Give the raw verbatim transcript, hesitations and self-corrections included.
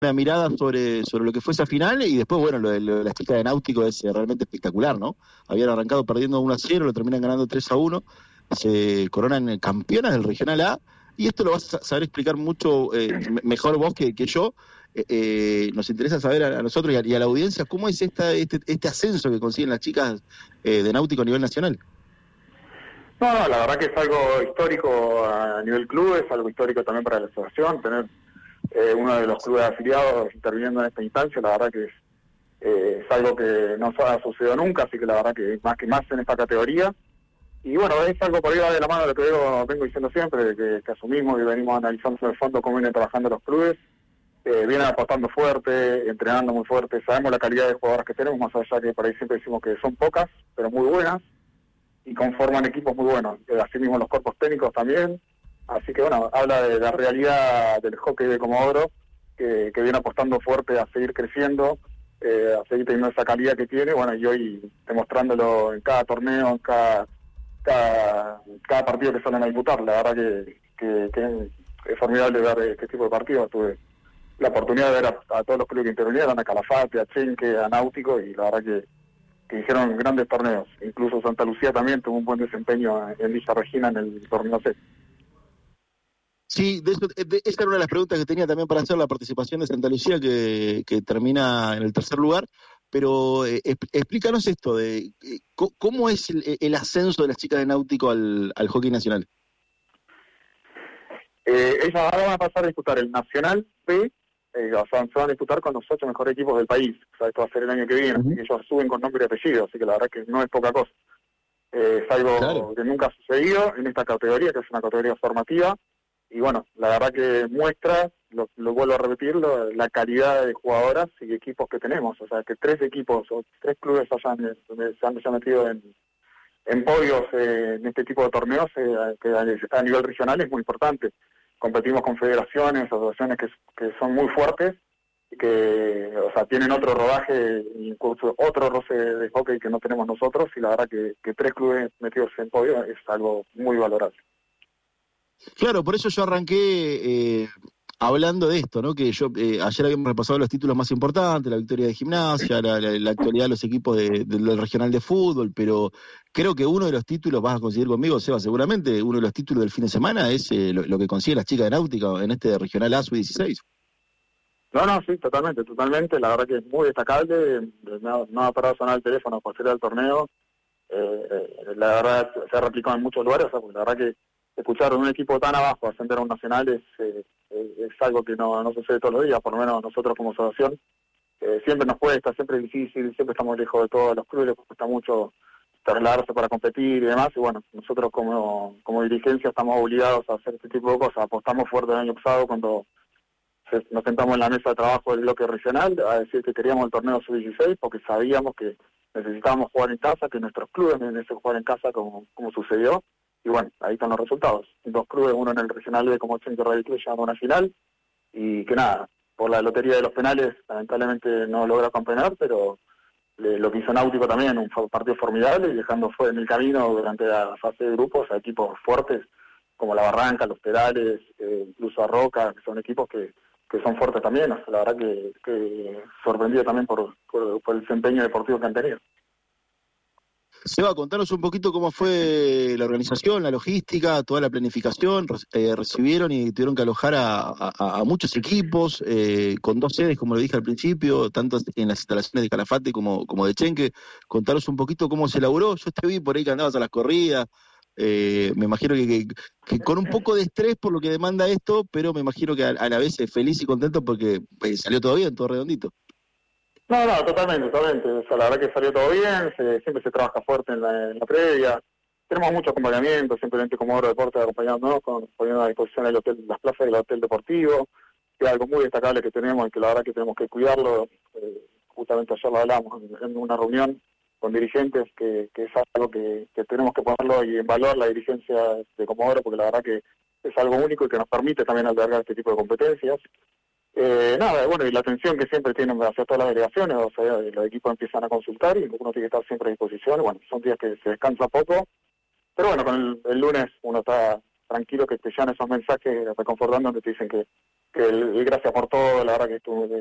una mirada sobre, sobre lo que fue esa final y después, bueno, lo de, lo de la chica de Náutico es eh, realmente espectacular, ¿no? Habían arrancado perdiendo uno a cero, lo terminan ganando tres a uno, se coronan campeonas del Regional A y esto lo vas a saber explicar mucho eh, mejor vos que, que yo. Eh, eh, nos interesa saber a, a nosotros y a, y a la audiencia cómo es esta, este, este ascenso que consiguen las chicas eh, de Náutico a nivel nacional. No, no, la verdad que es algo histórico a nivel club, es algo histórico también para la asociación, tener eh, uno de los clubes afiliados interviniendo en esta instancia, la verdad que es, eh, es algo que no ha sucedido nunca, así que la verdad que más que más en esta categoría. Y bueno, es algo por ahí va de la mano de lo que vengo, vengo diciendo siempre, de que, que asumimos y venimos analizando en el fondo cómo vienen trabajando los clubes. Eh, vienen apostando fuerte, entrenando muy fuerte, sabemos la calidad de jugadoras que tenemos, más allá que por ahí siempre decimos que son pocas, pero muy buenas, y conforman equipos muy buenos, eh, así mismo los cuerpos técnicos también, así que bueno, habla de la realidad del hockey de Comodoro, que, que viene apostando fuerte a seguir creciendo, eh, a seguir teniendo esa calidad que tiene, bueno, y hoy demostrándolo en cada torneo, en cada cada, cada partido que salen a disputar, la verdad que, que, que es formidable ver este tipo de partidos. Tuve la oportunidad de ver a, a todos los clubes que intervinieron, a Calafate, a Chenque, a Náutico, y la verdad que, que hicieron grandes torneos. Incluso Santa Lucía también tuvo un buen desempeño en Villa Regina en el torneo C. Sí, de eso, de, esa era una de las preguntas que tenía también para hacer, la participación de Santa Lucía, que, que termina en el tercer lugar. Pero eh, explícanos esto, de eh, ¿cómo es el, el ascenso de las chicas de Náutico al, al hockey nacional? Eh, ellas ahora van a pasar a disputar el Nacional B, eh, o sea, se van a disputar con los ocho mejores equipos del país. O sea, esto va a ser el año que viene, uh-huh. Así que ellos suben con nombre y apellido, así que la verdad que no es poca cosa. Eh, es algo claro. que nunca ha sucedido en esta categoría, que es una categoría formativa, y bueno, la verdad que muestra, lo, lo vuelvo a repetir, lo, la calidad de jugadoras y equipos que tenemos. O sea, que tres equipos o tres clubes hayan, se han, se han metido en, en podios eh, en este tipo de torneos, eh, que a, a nivel regional es muy importante. Competimos con federaciones, asociaciones que, que son muy fuertes y que, o sea, tienen otro rodaje, incluso otro roce de hockey que no tenemos nosotros, y la verdad que, que tres clubes metidos en podio es algo muy valorable. Claro, por eso yo arranqué eh, hablando de esto, ¿no? Que yo eh, ayer habíamos repasado los títulos más importantes, la victoria de Gimnasia, la, la, la actualidad de los equipos de, de, del regional de fútbol, pero creo que uno de los títulos, vas a coincidir conmigo, Seba, seguramente, uno de los títulos del fin de semana es eh, lo, lo que consigue las chicas de Náutica en este regional A sub dieciséis. No, no, sí, totalmente, totalmente, la verdad que es muy destacable, no, no ha parado de sonar el teléfono para hacer el torneo, eh, eh, la verdad se ha replicado en muchos lugares, o sea, porque la verdad que escuchar a un equipo tan abajo ascender a un nacional es, eh, es algo que no, no sucede todos los días, por lo menos nosotros como asociación, eh, siempre nos cuesta, siempre es difícil, siempre estamos lejos de todos los clubes, les cuesta mucho trasladarse para competir y demás, y bueno, nosotros como, como dirigencia estamos obligados a hacer este tipo de cosas, apostamos fuerte el año pasado cuando nos sentamos en la mesa de trabajo del bloque regional a decir que queríamos el torneo sub dieciséis porque sabíamos que necesitábamos jugar en casa, que nuestros clubes necesitan jugar en casa como, como sucedió. Y bueno, ahí están los resultados. Dos clubes, uno en el regional B como Chenque Radio Club, llegando a una final. Y que nada, por la lotería de los penales, lamentablemente no logra campeonar, pero le, lo que hizo Náutico también, un partido formidable, y dejando fuera en el camino durante la fase de grupos a equipos fuertes como la Barranca, los Perales, eh, incluso a Roca, que son equipos que, que son fuertes también. O sea, la verdad que, que sorprendido también por, por, por el desempeño deportivo que han tenido. Seba, contanos un poquito cómo fue la organización, la logística, toda la planificación. Eh, recibieron y tuvieron que alojar a, a, a muchos equipos, eh, con dos sedes, como lo dije al principio, tanto en las instalaciones de Calafate como, como de Chenque. Contanos un poquito cómo se elaboró. Yo te vi por ahí que andabas a las corridas. Eh, me imagino que, que, que con un poco de estrés por lo que demanda esto, pero me imagino que a, a la vez feliz y contento porque eh, salió todo bien, todo redondito. No, no, totalmente, totalmente. O sea, la verdad que salió todo bien, se, siempre se trabaja fuerte en la, en la previa. Tenemos mucho acompañamiento, simplemente como Oro Deporte acompañándonos, con, poniendo a disposición el hotel, las plazas del hotel deportivo, que es algo muy destacable que tenemos y que la verdad que tenemos que cuidarlo. Eh, justamente ayer lo hablamos en, en una reunión con dirigentes, que, que es algo que, que tenemos que ponerlo y en valor la dirigencia de Comodoro, porque la verdad que es algo único y que nos permite también albergar este tipo de competencias. Eh, nada, bueno, y la atención que siempre tienen hacia todas las delegaciones, o sea, los equipos empiezan a consultar y uno tiene que estar siempre a disposición. Bueno, son días que se descansa poco, pero bueno, con el, el lunes uno está tranquilo que te llegan esos mensajes reconfortando que te dicen que, que el, el gracias por todo, la verdad que estuvo,